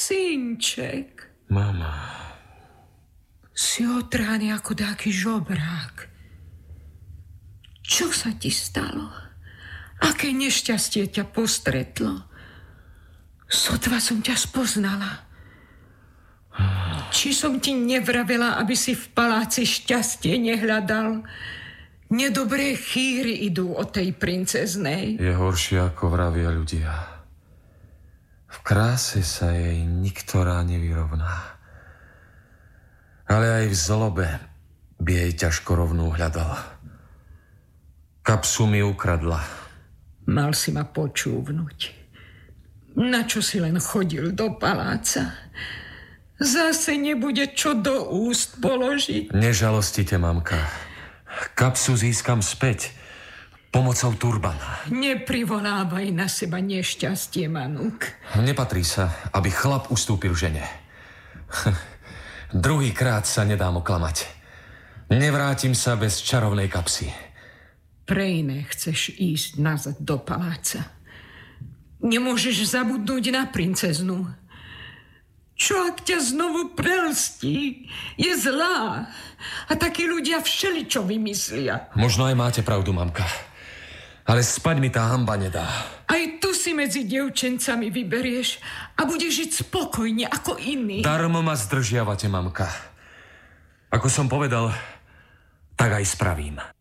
synček. Mama. Si otrány ako dáky žobrák. Čo sa ti stalo? Aké nešťastie ťa postretlo? Sotva som ťa spoznala. Či som ti nevravela, aby si v paláci šťastie nehľadal? Nedobré chýry idú od tej princeznej. Je horšie, ako vravia ľudia. V kráse sa jej niktorá nevyrovná. Ale aj v zlobe by jej ťažko rovnú hľadal. Kapsu mi ukradla. Mal si ma počúvnuť. Na čo si len chodil do paláca? Zase nebude čo do úst položiť. Nežalostite, mamka. Kapsu získam späť pomocou turbana. Neprivolávaj na seba nešťastie, Manuk. Nepatrí sa, aby chlap ustúpil žene. Druhýkrát sa nedám oklamať. Nevrátim sa bez čarovnej kapsy. Prejne chceš ísť nazad do paláca. Nemôžeš zabudnúť na princeznu. Čo ak ťa znovu prelstí? Je zlá. A takí ľudia všeličo vymyslia. Možno aj máte pravdu, mamka. Ale spať mi tá hanba nedá. Aj tu si medzi dievčencami vyberieš a budeš žiť spokojne ako iní. Darmo ma zdržiavate, mamka. Ako som povedal, tak aj spravím.